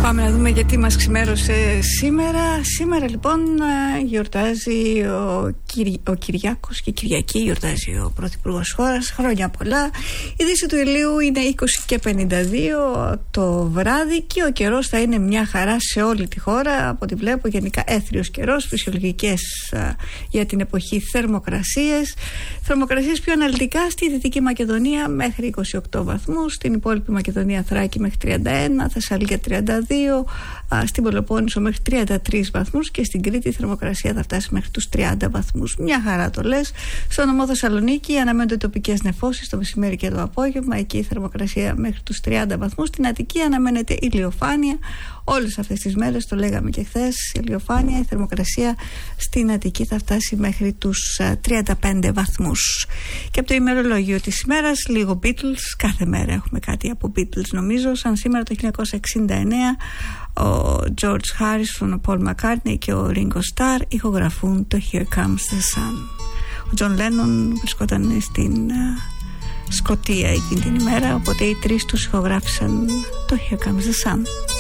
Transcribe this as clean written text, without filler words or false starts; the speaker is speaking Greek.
Πάμε να δούμε γιατί μας ξημέρωσε σήμερα. Σήμερα λοιπόν γιορτάζει ο Κυριάκος και η Κυριακή γιορτάζει ο Πρωθυπουργός χώρας. Χρόνια πολλά. Η δύση του ηλίου είναι 20:52 το βράδυ και ο καιρός θα είναι μια χαρά σε όλη τη χώρα. Από ό,τι βλέπω γενικά έθριος καιρός, φυσιολογικές για την εποχή θερμοκρασίες. Θερμοκρασίες πιο αναλυτικά στη Δυτική Μακεδονία μέχρι 28 βαθμούς, στην υπόλοιπη Μακεδονία Θράκη μέχρι 31, Θεσσαλία 32, στην Πελοπόννησο μέχρι 33 βαθμούς και στην Κρήτη η θερμοκρασία θα φτάσει μέχρι τους 30 βαθμούς. Μια χαρά το λες. Στο νομό Θεσσαλονίκη αναμένονται τοπικές νεφώσεις το μεσημέρι και το απόγευμα. Εκεί η θερμοκρασία μέχρι τους 30 βαθμούς. Στην Αττική αναμένεται ηλιοφάνεια. Όλες αυτές τις μέρες, το λέγαμε και χθες, ηλιοφάνεια. Η θερμοκρασία στην Αττική θα φτάσει μέχρι τους 35 βαθμούς. Και από το ημερολόγιο της ημέρας, λίγο Beatles. Κάθε μέρα έχουμε κάτι από Beatles νομίζω. Σαν σήμερα το 1969 ο George Harrison, ο Paul McCartney και ο Ringo Starr ηχογραφούν το Here Comes the Sun. Ο John Lennon βρισκόταν στην Σκωτία εκείνη την ημέρα, οπότε οι τρεις τους ηχογράφησαν το Here Comes the Sun.